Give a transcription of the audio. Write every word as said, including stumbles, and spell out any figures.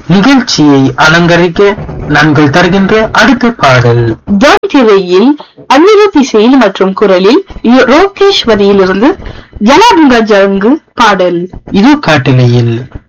நிகழ்ச்சியை அலங்கரிக்க நாங்கள் தருகின்ற அடுத்த பாடல் ஜான் திரையில் அனிருத் இசையில் மற்றும் குரலில் ரோகேஷ் வரியிலிருந்து ஜனாபுங்கா ஜங்கு பாடல். இது காட்டிலையில்